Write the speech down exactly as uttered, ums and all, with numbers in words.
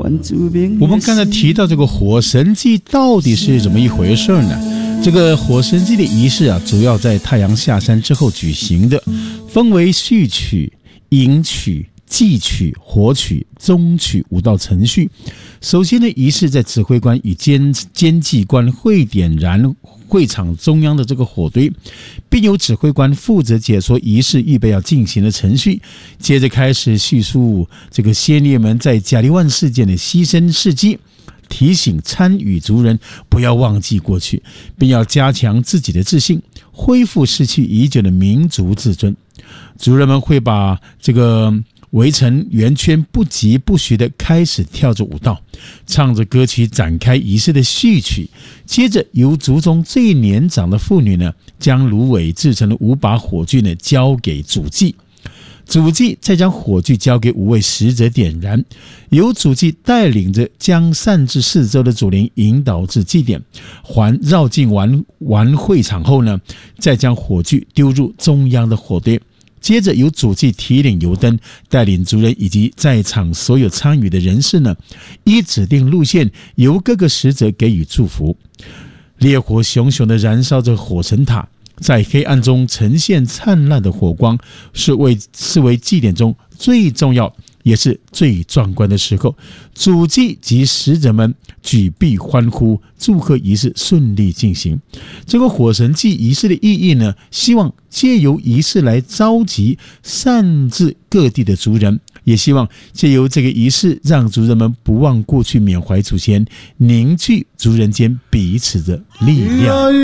我们刚才提到这个火神祭到底是怎么一回事呢？这个火神祭的仪式啊，主要在太阳下山之后举行的，分为序曲、迎曲、祭曲、火曲、宗曲五道程序。首先的仪式在指挥官与监监祭官会点燃会场中央的这个火堆，并由指挥官负责解说仪式预备要进行的程序，接着开始叙述这个先烈们在甲利万事件的牺牲事迹，提醒参与族人不要忘记过去，并要加强自己的自信，恢复失去已久的民族自尊。族人们会把这个围成圆圈，不疾不徐地开始跳着舞蹈，唱着歌曲展开仪式的序曲。接着由族中最年长的妇女呢，将芦苇制成的五把火炬呢交给主祭，主祭再将火炬交给五位使者点燃，由主祭带领着将散至四周的祖灵引导至祭点，环绕境完完会场后呢，再将火炬丢入中央的火堆。接着由主祭提领油灯，带领族人以及在场所有参与的人士呢，依指定路线由各个使者给予祝福。烈火熊熊地燃烧着火神塔，在黑暗中呈现灿烂的火光，是为是为祭典中最重要也是最壮观的时候。主祭及使者们举臂欢呼，祝贺仪式顺利进行。这个火神祭仪式的意义呢，希望借由仪式来召集散至各地的族人，也希望借由这个仪式让族人们不忘过去，缅怀祖先，凝聚族人间彼此的力量。